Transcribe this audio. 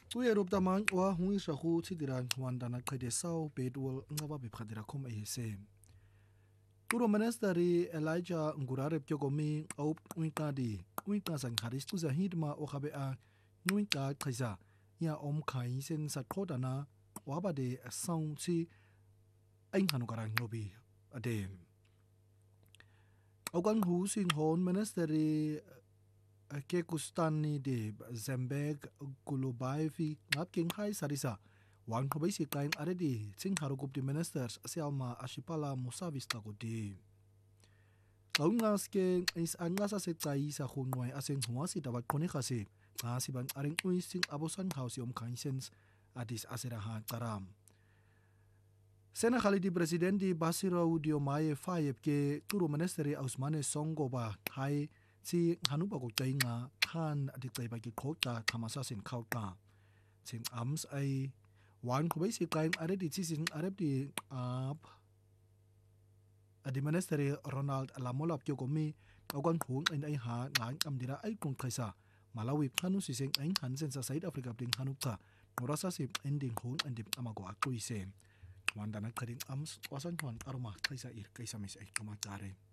Kuye rup tamang wa hungi shahu tidiran wandana qede saw bedwol ngaba bibkhadira khom ayese. Turo ministeri Elijah Ngurare Pyokomi au uinkadi uinka san kharis tuza hidma o khabe a nuinka khiza ya om khai sen sa khodana wabade sound si ain hanu karang nobi ade. Ogan hu sing hon ministeri ke kustani de Zembeg Gulubaevi ngap king hai sarisa wan khabai si kain aredi sing harukup di ministers asialma ashipala musavis takodi kaungas ke is angasa se tai sa khunwai aseng huwa si dapat kone khase si ban areng ui sing abosan house om kaisens adis aseraha taram Sena Khalidi Presidenti Basiro Diomaye Fayeb ke turu ministeri Ausmane Songo ba hai si hanupa ko tainga khan adikai ba ki khota thamasa sin khauta sin ams ai wan ko bai si kain aredi sin aredi ap adi ministeri Ronald Lamola kyo komi ogan thung in ai ha ngang amdira ai kung khaisa Malawi khanu si sing ai hansen sa South Africa ding hanupta norasa si ending hung andip amago akui se wandana khading ams wasan hon aroma khaisa ir kaisa mis ai kamatare